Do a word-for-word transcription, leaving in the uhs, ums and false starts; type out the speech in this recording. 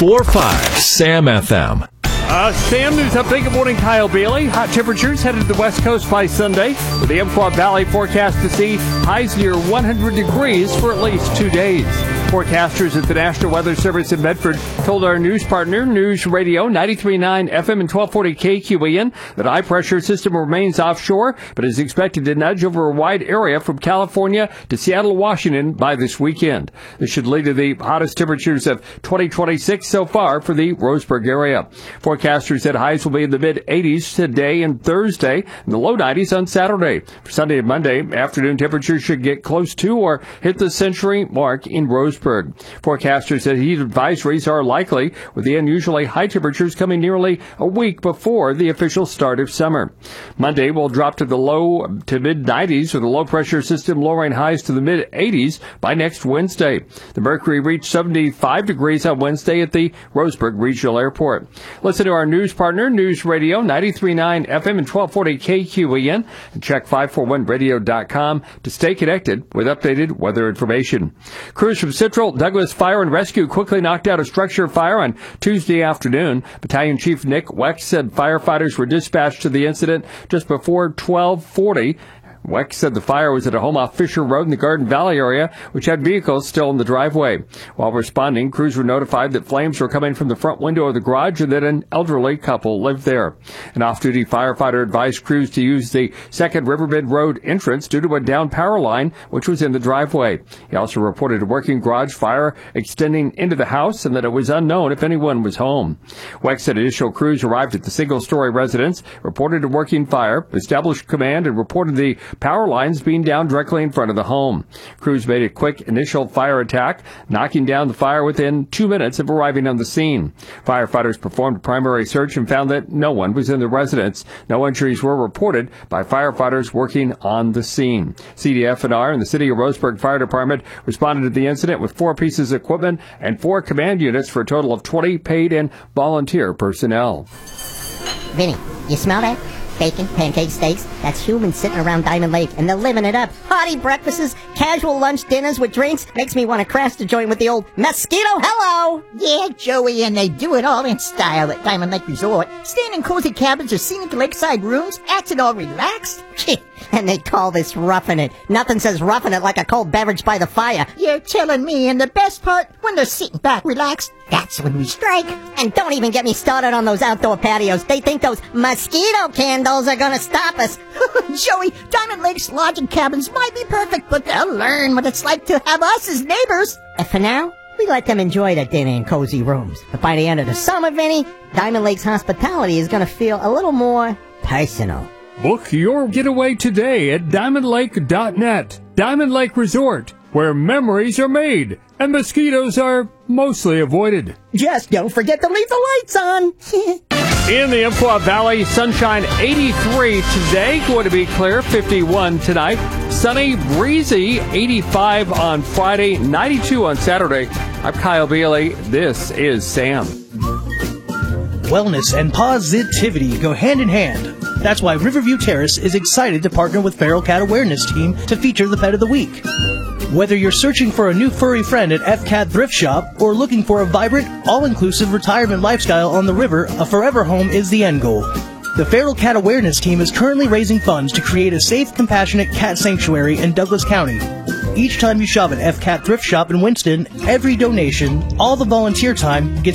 four five SAM F M. Uh, Sam News Update. Good morning, Kyle Bailey. Hot temperatures headed to the west coast by Sunday, with the Umpqua Valley forecast to see highs near one hundred degrees for at least two days. Forecasters at the National Weather Service in Medford told our news partner, News Radio ninety-three point nine F M and twelve forty K Q E N, that high pressure system remains offshore, but is expected to nudge over a wide area from California to Seattle, Washington by this weekend. This should lead to the hottest temperatures of twenty twenty-six so far for the Roseburg area. Forecasters said highs will be in the mid eighties today and Thursday, and the low nineties on Saturday. For Sunday and Monday, afternoon temperatures should get close to or hit the century mark in Roseburg. Forecasters said heat advisories are likely, with the unusually high temperatures coming nearly a week before the official start of summer. Monday will drop to the low to mid nineties, with a low pressure system lowering highs to the mid eighties by next Wednesday. The mercury reached seventy-five degrees on Wednesday at the Roseburg Regional Airport. Listen to our news partner, News Radio ninety-three point nine F M and twelve forty K Q E N, and check five forty-one radio dot com to stay connected with updated weather information. Crews from Central Douglas Fire and Rescue quickly knocked out a structure fire on Tuesday afternoon. Battalion Chief Nick Weck said firefighters were dispatched to the incident just before twelve forty. Weck said the fire was at a home off Fisher Road in the Garden Valley area, which had vehicles still in the driveway. While responding, crews were notified that flames were coming from the front window of the garage and that an elderly couple lived there. An off-duty firefighter advised crews to use the Second Riverbend Road entrance due to a down power line, which was in the driveway. He also reported a working garage fire extending into the house and that it was unknown if anyone was home. Weck said initial crews arrived at the single-story residence, reported a working fire, established command, and reported the power lines being down directly in front of the home. Crews made a quick initial fire attack, knocking down the fire within two minutes of arriving on the scene. Firefighters performed a primary search and found that no one was in the residence. No injuries were reported by firefighters working on the scene. C D F N R and the City of Roseburg Fire Department responded to the incident with four pieces of equipment and four command units for a total of twenty paid and volunteer personnel. Vinny, you smell that? Bacon, pancakes, steaks. That's humans sitting around Diamond Lake, and they're living it up. Hearty breakfasts, casual lunch dinners with drinks. Makes me want to crash the joint with the old mosquito. Hello! Yeah, Joey, and they do it all in style at Diamond Lake Resort. Staying in cozy cabins or scenic lakeside rooms, acting all relaxed. And they call this roughing it. Nothing says roughing it like a cold beverage by the fire. You're telling me, and the best part, when they're sitting back relaxed, that's when we strike. And don't even get me started on those outdoor patios. They think those mosquito candles are gonna stop us. Joey, Diamond Lake's lodging cabins might be perfect, but they'll learn what it's like to have us as neighbors. And for now, we let them enjoy their dinner in cozy rooms. But by the end of the summer, Vinny, Diamond Lake's hospitality is gonna feel a little more personal. Book your getaway today at diamond lake dot net. Diamond Lake Resort, where memories are made and mosquitoes are mostly avoided. Just don't forget to leave the lights on. In the Umpqua Valley, sunshine eighty-three today, going to be clear, fifty-one tonight. Sunny, breezy, eighty-five on Friday, ninety-two on Saturday. I'm Kyle Bailey. This is Sam. Wellness and positivity go hand in hand. That's why Riverview Terrace is excited to partner with Feral Cat Awareness Team to feature the Pet of the Week. Whether you're searching for a new furry friend at F Cat Thrift Shop or looking for a vibrant, all-inclusive retirement lifestyle on the river, a forever home is the end goal. The Feral Cat Awareness Team is currently raising funds to create a safe, compassionate cat sanctuary in Douglas County. Each time you shop at F Cat Thrift Shop in Winston, every donation, all the volunteer time, gets